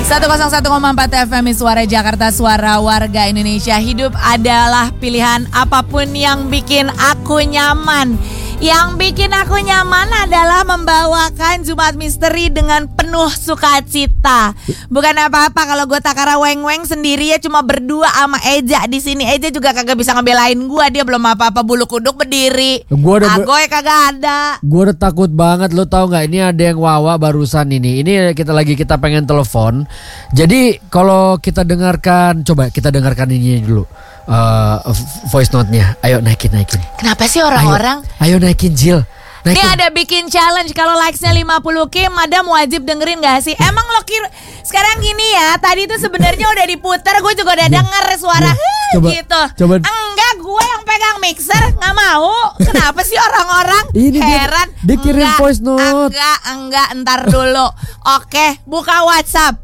101,4 FM Suara Jakarta, suara warga Indonesia. Hidup adalah pilihan, apapun yang bikin aku nyaman. Yang bikin aku nyaman adalah membawakan Jumat Misteri dengan penuh sukacita. Bukan apa-apa kalau gue Takara weng-weng sendiri ya, cuma berdua sama Eja di sini. Eja juga kagak bisa ngebelain gue, dia belum apa-apa, bulu kuduk berdiri. Agoy kagak ada. Gue udah takut banget, lo tau nggak? Ini ada yang wawa barusan ini. Ini kita pengen telepon. Jadi kalau kita dengarkan, coba kita dengarkan ini dulu. Voice note-nya. Ayo naikin. Kenapa sih orang-orang? Ayo naikin, Jill. Ini ada bikin challenge. Kalau likes-nya 50K, madam wajib dengerin gak sih? Emang lo sekarang gini ya, tadi tuh sebenarnya udah diputer, gue juga udah denger suara gitu. Coba. Enggak, gue yang pegang mixer, gak mau. Kenapa sih orang-orang? Ini heran. Dia kirim voice note. Enggak, ntar dulu. Oke, buka WhatsApp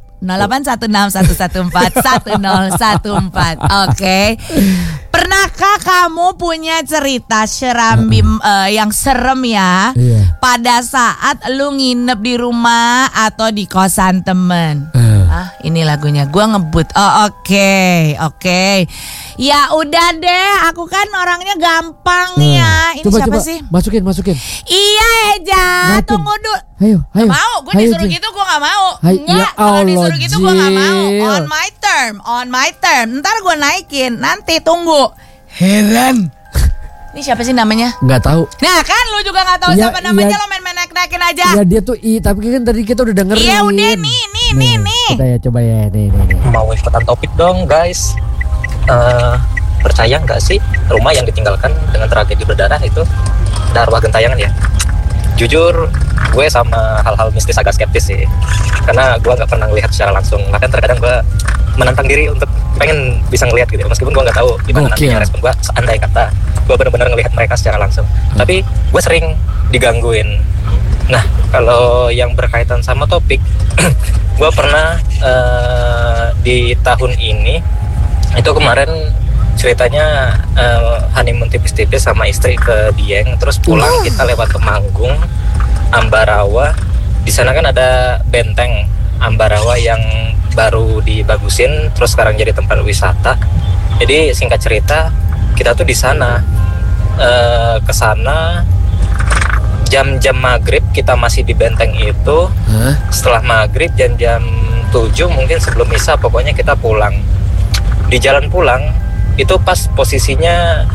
081611411014. Oke. Pernahkah kamu punya cerita serambim yang serem ya? Iya. Pada saat lu nginep di rumah atau di kosan temen? Ini lagunya gua ngebut. Oh, oke. Ya udah deh, aku kan orangnya gampang ya. Ini siapa sih? Masukin. Iya Eja, tunggu dulu. Ayo. Mau, gue disuruh gitu gue gak mau. Enggak, kalau disuruh gitu gue gak mau. On my term. Ntar gue naikin, nanti tunggu. Heran. Ini siapa sih namanya? Nggak tahu. Nah kan lu juga nggak tahu siapa namanya, lo main naikin aja. Ya dia tuh tapi kan tadi kita udah dengerin. Iya udah nih. Kita ya coba ya nih. Mau ikutan topik dong guys. Percaya nggak sih rumah yang ditinggalkan dengan tragedi berdarah itu ada arwah gentayangan ya? Jujur gue sama hal-hal mistis agak skeptis sih, karena gue nggak pernah ngelihat secara langsung. Bahkan terkadang gue menantang diri untuk pengen bisa ngelihat gitu, meskipun gue nggak tahu gimana nantinya respon gue seandai kata gue benar-benar ngelihat mereka secara langsung. Tapi gue sering digangguin. Nah kalau yang berkaitan sama topik, gue pernah di tahun ini itu kemarin ceritanya honeymoon tipis-tipis sama istri ke Dieng, terus pulang kita lewat Temanggung, Ambarawa. Di sana kan ada benteng Ambarawa yang baru dibagusin, terus sekarang jadi tempat wisata. Jadi singkat cerita, kita tuh di sana ke sana jam-jam maghrib, kita masih di benteng itu. Setelah maghrib jam-jam 7 mungkin sebelum Isya, pokoknya kita pulang. Di jalan pulang itu pas posisinya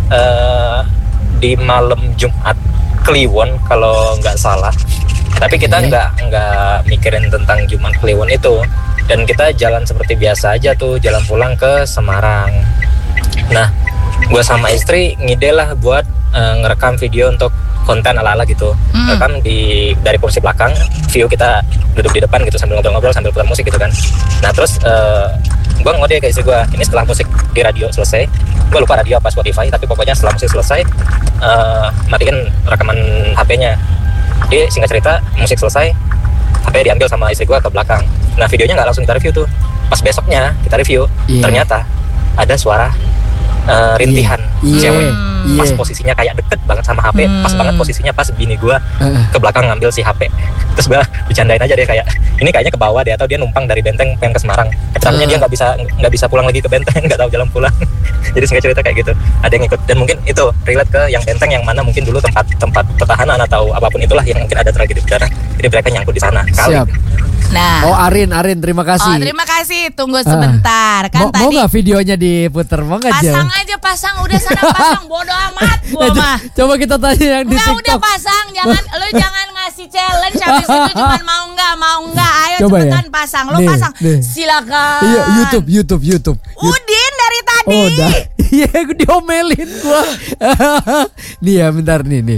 di malam Jumat Kliwon kalau nggak salah. Tapi kita nggak mikirin tentang Jumat Kliwon itu, dan kita jalan seperti biasa aja tuh, jalan pulang ke Semarang. Nah, gue sama istri ngide lah buat ngerekam video untuk konten ala-ala gitu. Rekam dari kursi belakang, view kita duduk di depan gitu sambil ngobrol-ngobrol sambil putar musik gitu kan. Nah terus gue ngode ke istri gue, ini setelah musik di radio selesai, gue lupa radio apa Spotify, tapi pokoknya setelah musik selesai matiin rekaman HP-nya. Jadi singkat cerita, musik selesai, HP diambil sama istri gue ke belakang. Nah videonya nggak langsung kita review tuh, pas besoknya kita review, ternyata ada suara rintihan cewek. Pas posisinya kayak deket banget sama HP, pas banget posisinya pas bini gue ke belakang ngambil si HP. Terus gue bercandain aja deh kayak, ini kayaknya ke bawah deh, atau dia numpang dari Benteng pengen ke Semarang. Tapi dia nggak bisa pulang lagi ke Benteng, nggak tahu jalan pulang. Jadi singkat cerita kayak gitu, ada yang ikut, dan mungkin itu relate ke yang Benteng yang mana mungkin dulu tempat pertahanan atau apapun itulah yang mungkin ada tragedi berdarah. Jadi mereka nyangkut di sana. Siap. Nah. Arin, terima kasih. Terima kasih. Tunggu sebentar. Kan mau nggak videonya diputer? Mau nggak pasang udah sana pasang, bodo amat gua mah. Coba kita tanya yang di TikTok. Udah pasang, jangan ngasih challenge habis itu cuman mau enggak. Ayo coba cepetan ya. pasang. Lo pasang. Silakan. Iya, YouTube. Udin dari tadi. Oh, dah. Iya, diomelin gua. Nih ya, bentar nih.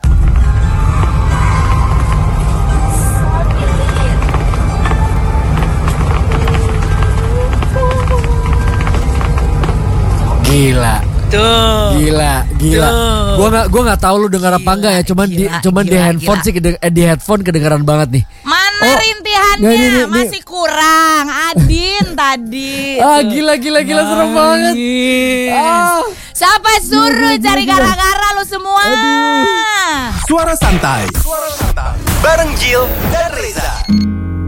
Gila. Gua nggak tahu lu dengar apa enggak ya. Cuman di handphone sih di headphone kedengaran banget nih. Mana rintihannya? Masih kurang. Adin tadi. Gila serem banget. Siapa suruh cari gara-gara lu semua? Suara santai. Bareng Jill dan Reza.